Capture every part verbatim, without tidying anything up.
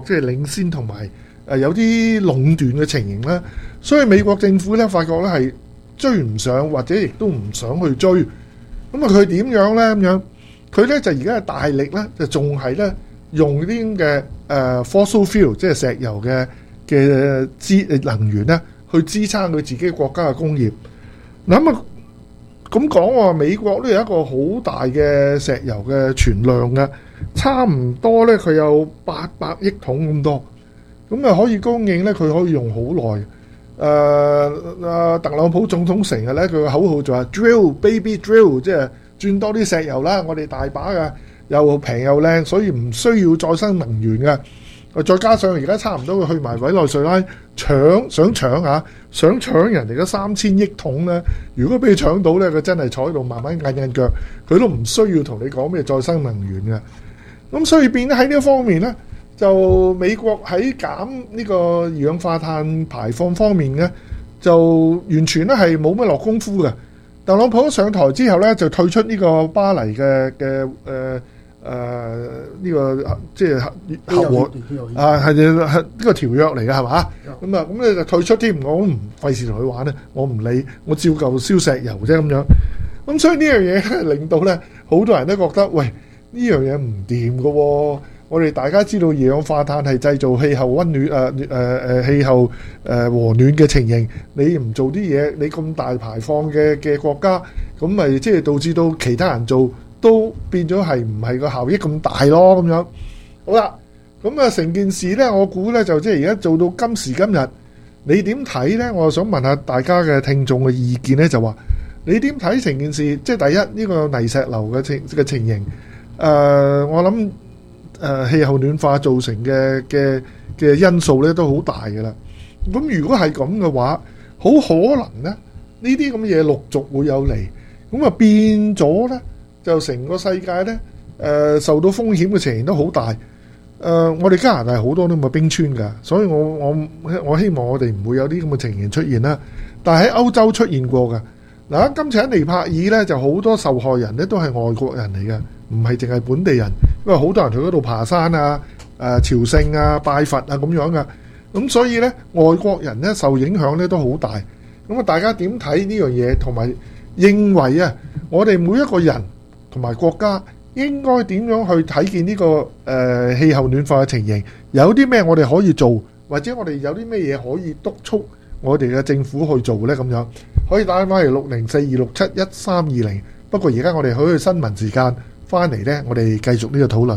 即係領先同埋誒有啲壟斷嘅情形啦。所以美國政府咧發覺咧係追唔上，或者亦都唔想去追。咁啊，佢點樣咧？咁樣佢咧就而家係大力咧，就仲係咧用啲嘅誒 fossil fuel，即係石油嘅嘅資能源咧，去支撐佢自己國家嘅工業。嗱啊，咁講喎，美國咧有一個好大嘅石油嘅存量嘅，差唔多咧佢有八百億桶咁多，咁啊可以供應咧，佢可以用好耐。誒、呃、誒，特朗普總統成日咧，佢個口號就話 drill baby drill， 即係轉多啲石油啦，我哋大把嘅，又平又靚，所以唔需要再生能源嘅。再加上而家差唔多去埋委內瑞拉搶，想搶啊，想搶人哋嗰三千億桶咧。如果俾佢搶到咧，佢真係坐喺度慢慢硬硬腳，佢都唔需要同你講咩再生能源嘅。咁所以變咗喺呢一方面咧，就美國喺減呢個二氧化碳排放方面咧，就完全咧係冇乜落功夫嘅。特朗普上台之後咧，就退出呢個巴黎嘅嘅誒。誒、呃、呢、這個即係合和啊，係係呢個條約嚟嘅係嘛？咁啊，咁你就退出添，我唔費事同佢玩咧，我唔理，我照舊燒石油啫咁樣。咁所以呢樣嘢令到咧，好多人都覺得喂，呢樣嘢唔掂嘅喎。我哋大家知道二氧化碳係製造氣候溫暖誒誒誒氣候誒、呃、和暖嘅情形，你唔做啲嘢，你咁大排放嘅嘅國家，咁咪即係導致到其他人做。都變咗係唔係個效益咁大咯咁樣。好啦，咁啊成件事呢，我估呢就即係而家做到今時今日，你點睇呢？我想問下大家嘅聽眾嘅意見呢，就話你點睇成件事？即係第一呢個泥石流嘅情嘅情形，誒、呃，我諗誒氣候暖化造成嘅嘅嘅因素呢都好大㗎啦。咁如果係咁嘅話，好可能呢呢啲咁嘅嘢陸續會有嚟，咁啊變咗呢。就成個世界呢，誒、呃、受到風險嘅情形都好大。誒、呃，我哋加拿大好多都咁嘅冰川㗎，所以我我我希望我哋唔會有啲咁嘅情形出現啦。但係喺歐洲出現過㗎。嗱，今次喺尼泊爾呢，就好多受害人呢都係外國人嚟嘅，唔係淨係本地人，因為好多人去嗰度爬山啊、誒、呃、朝聖啊、拜佛啊咁樣㗎。咁所以呢，外國人呢受影響呢都好大。咁啊，大家點睇呢樣嘢？同埋認為啊，我哋每一個人同埋國家應該點樣去睇見呢、這個誒、呃、氣候暖化嘅情形？有啲咩我哋可以做，或者我哋有啲咩嘢可以督促我哋嘅政府去做呢？咁樣可以打翻嚟六零四二六七一三二零。不過而家我哋可以去新聞時間翻嚟呢，我哋繼續呢個討論。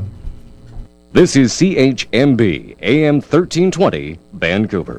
This is C H M B A M thirteen twenty Vancouver。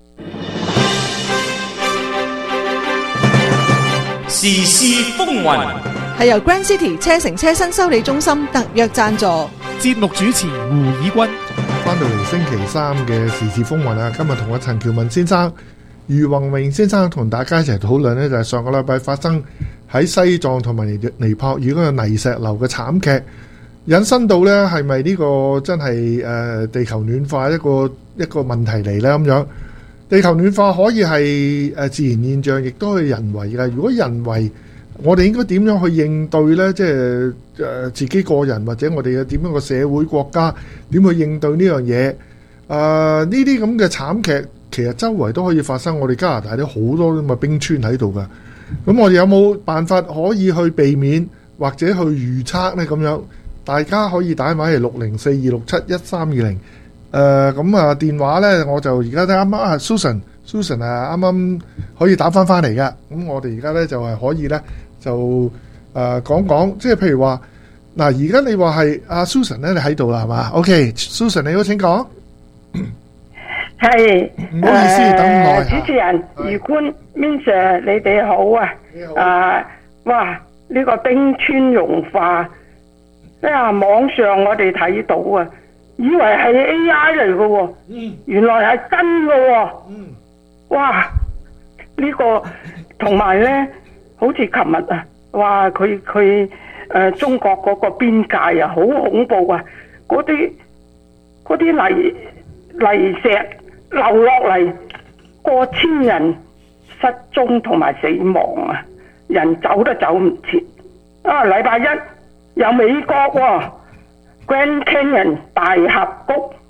時事風雲係由 Grand City 車城車新修理中心特約贊助。 節目主持胡以軍。 翻到嚟星期三嘅時事風雲啊，今日同阿陳喬文先生、余宏榮先生同大家一齊討論呢，就係上個禮拜發生喺西藏同埋尼尼泊爾嗰個泥石流嘅慘劇，引申到呢係咪呢個真係誒地球暖化一個一個問題嚟呢？咁樣地球暖化可以係誒自然現象，亦都係人為嘅。如果人為，我哋應該點樣去應對呢？即係誒自己個人或者我哋嘅點樣個社會國家點去應對呢樣嘢？誒呢啲咁嘅慘劇其實周圍都可以發生，我哋加拿大都好多咁嘅冰川喺度㗎。咁我哋有冇辦法可以去避免或者去預測呢？咁樣大家可以打電話嚟六零四二六七一三二零。誒咁啊電話呢，我就而家都啱啱啊 Susan Susan 啊啱啱可以打翻翻嚟㗎。咁我哋而家呢，就係可以呢，就誒、呃、講講，即係譬如話嗱，而家你話係阿 Susan 咧，你喺度啦係嘛 ？OK，Susan 你好，請講。 係， 唔好意思，呃、等耐。 主持人余官 Min Sir 你哋好啊！ 你好。 啊，哇！呢、這個冰川融化，即係網上我哋睇到啊，以為係 A I 嚟嘅喎，嗯，原來係真嘅喎，嗯，哇！呢、這個同埋咧，好似琴日啊，哇！佢佢誒中國嗰個邊界啊，好恐怖啊！嗰啲嗰啲泥泥石流落嚟，過千人失蹤同埋死亡啊！人走都走唔切。啊，禮拜一有美國喎、哦、Grand Canyon 大峽谷